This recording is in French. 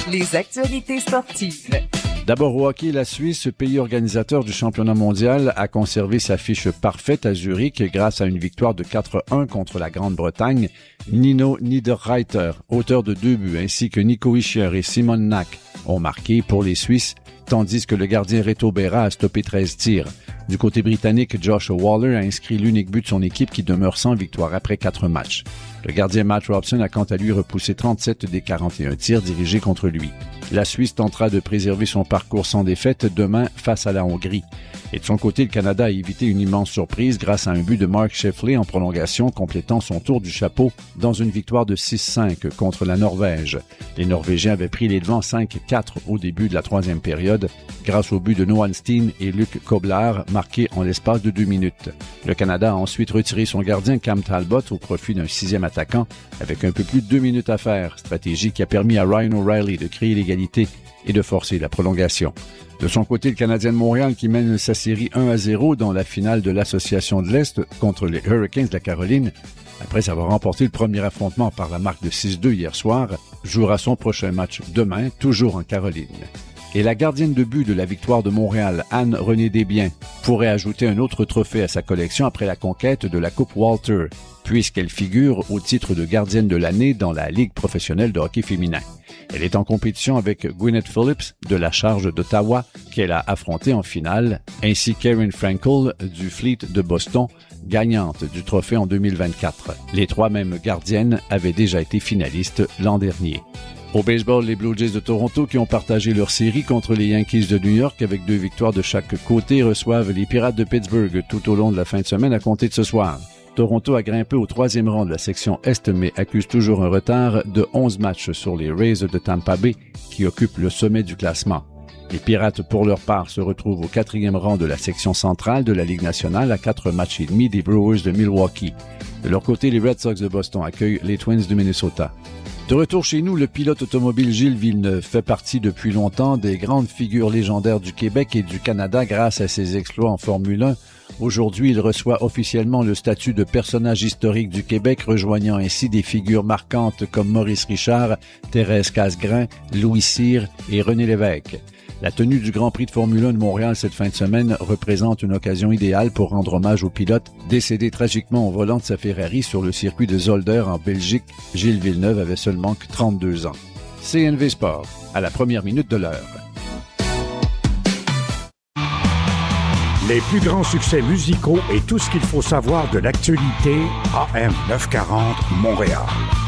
les actualités sportives. D'abord au hockey, la Suisse, pays organisateur du championnat mondial, a conservé sa fiche parfaite à Zurich grâce à une victoire de 4-1 contre la Grande-Bretagne. Nino Niederreiter, auteur de 2 buts, ainsi que Nico Hischier et Simon Nack ont marqué pour les Suisses, tandis que le gardien Reto Berra a stoppé 13 tirs. Du côté britannique, Josh Waller a inscrit l'unique but de son équipe qui demeure sans victoire après 4 matchs. Le gardien Matt Robson a quant à lui repoussé 37 des 41 tirs dirigés contre lui. La Suisse tentera de préserver son parcours sans défaite demain face à la Hongrie. Et de son côté, le Canada a évité une immense surprise grâce à un but de Mark Scheffler en prolongation, complétant son tour du chapeau dans une victoire de 6-5 contre la Norvège. Les Norvégiens avaient pris les devants 5-4 au début de la 3e période grâce au but de Noah Steen et Luc Koblar marqués en l'espace de 2 minutes. Le Canada a ensuite retiré son gardien Cam Talbot au profit d'un 6e attaquant avec un peu plus de 2 minutes à faire, stratégie qui a permis à Ryan O'Reilly de créer l'égalité et de forcer la prolongation. De son côté, le Canadien de Montréal qui mène sa série 1-0 dans la finale de l'Association de l'Est contre les Hurricanes de la Caroline, après avoir remporté le premier affrontement par la marque de 6-2 hier soir, jouera son prochain match demain, toujours en Caroline. Et la gardienne de but de la victoire de Montréal, Anne-Renée Desbiens, pourrait ajouter un autre trophée à sa collection après la conquête de la Coupe Walter, puisqu'elle figure au titre de gardienne de l'année dans la Ligue professionnelle de hockey féminin. Elle est en compétition avec Gwyneth Phillips de la Charge d'Ottawa, qu'elle a affrontée en finale, ainsi qu'Erin Frankel du Fleet de Boston, gagnante du trophée en 2024. Les 3 mêmes gardiennes avaient déjà été finalistes l'an dernier. Au baseball, les Blue Jays de Toronto, qui ont partagé leur série contre les Yankees de New York avec 2 victoires de chaque côté, reçoivent les Pirates de Pittsburgh tout au long de la fin de semaine à compter de ce soir. Toronto a grimpé au 3e rang de la section Est, mais accuse toujours un retard de 11 matchs sur les Rays de Tampa Bay, qui occupent le sommet du classement. Les Pirates, pour leur part, se retrouvent au 4e rang de la section centrale de la Ligue nationale à 4 matchs et demi des Brewers de Milwaukee. De leur côté, les Red Sox de Boston accueillent les Twins de Minnesota. De retour chez nous, le pilote automobile Gilles Villeneuve fait partie depuis longtemps des grandes figures légendaires du Québec et du Canada grâce à ses exploits en Formule 1. Aujourd'hui, il reçoit officiellement le statut de personnage historique du Québec, rejoignant ainsi des figures marquantes comme Maurice Richard, Thérèse Casgrain, Louis Cyr et René Lévesque. La tenue du Grand Prix de Formule 1 de Montréal cette fin de semaine représente une occasion idéale pour rendre hommage au pilote décédé tragiquement au volant de sa Ferrari sur le circuit de Zolder en Belgique. Gilles Villeneuve avait seulement 32 ans. CNV Sport, à la première minute de l'heure. Les plus grands succès musicaux et tout ce qu'il faut savoir de l'actualité AM 940 Montréal.